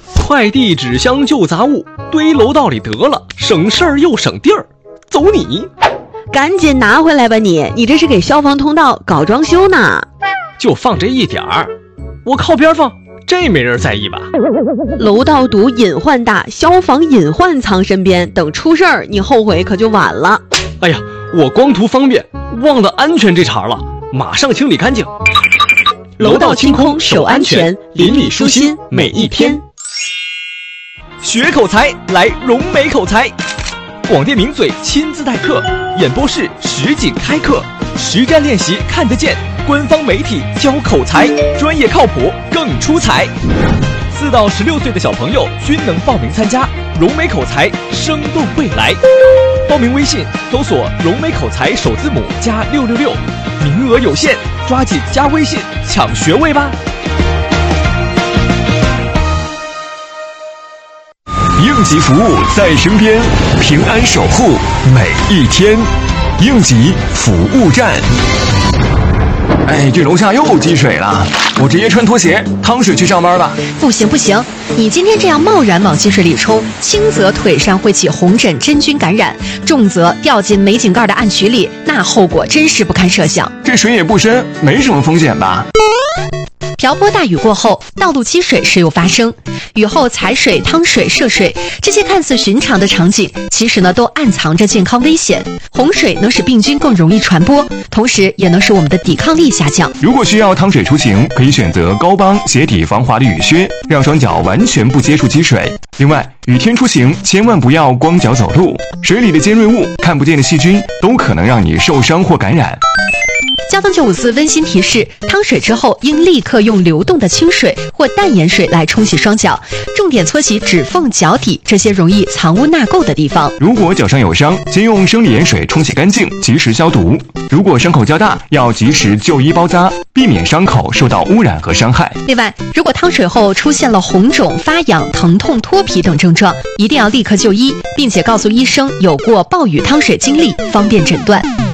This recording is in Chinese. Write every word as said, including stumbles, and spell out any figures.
快递、纸箱、旧杂物堆楼道里得了，省事儿又省地儿。走你！ 赶紧拿回来吧你！你这是给消防通道搞装修呢？ 就放这一点儿，我靠边放，这没人在意吧？ 楼道堵隐患大，消防隐患藏身边，等出事儿你后悔可就晚了。 哎呀，我光图方便，忘了安全这茬了，马上清理干净。 楼道清空，守安全，邻里舒心每一天。 学口才，来融美口才。广电名嘴亲自代课，演播室实景开课，实战练习看得见，官方媒体教口才，专业靠谱更出彩。四到十六岁的小朋友均能报名参加，融美口才，生动未来。报名微信搜索融美口才首字母加六六六，名额有限，抓紧加微信抢学位吧。 应急服务在身边，平安守护每一天。应急服务站。哎，这楼下又积水了，我直接穿拖鞋趟水去上班吧。 不行不行，你今天这样贸然往积水里冲，轻则腿上会起红疹真菌感染，重则掉进煤井盖的暗渠里，那后果真是不堪设想。 这水也不深，没什么风险吧？ 瓢泼大雨过后，道路积水时有发生。雨后踩水、趟水、涉水，这些看似寻常的场景，其实呢都暗藏着健康危险。洪水能使病菌更容易传播，同时也能使我们的抵抗力下降。 如果需要趟水出行，可以选择高帮鞋底防滑的雨靴，让双脚完全不接触积水。另外，雨天出行千万不要光脚走路，水里的尖锐物、看不见的细菌都可能让你受伤或感染。 交通九五四温馨提示：趟水之后应立刻用流动的清水或淡盐水来冲洗双脚，重点搓洗指缝、脚底这些容易藏污纳垢的地方。 如果脚上有伤，先用生理盐水冲洗干净，及时消毒。如果伤口较大，要及时就医包扎，避免伤口受到污染和伤害。 另外，如果趟水后出现了红肿、发痒、疼痛、脱皮等症状，一定要立刻就医，并且告诉医生有过暴雨趟水经历，方便诊断。